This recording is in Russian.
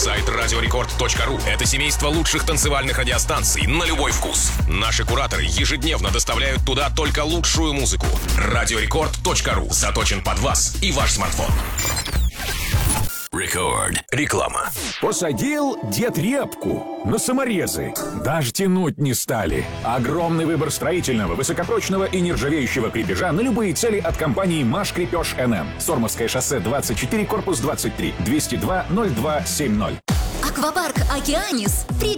Сайт радиорекорд.ру – это семейство лучших танцевальных радиостанций на любой вкус. Наши кураторы ежедневно доставляют туда только лучшую музыку. Радиорекорд.ру заточен под вас и ваш смартфон. Рекорд. Реклама. Посадил дед репку на саморезы. Даже тянуть не стали. Огромный выбор строительного, высокопрочного и нержавеющего крепежа на любые цели от компании «Маш Крепеж НМ». Сормовское шоссе 24, корпус 23, 202-0270. Аквапарк «Океанис»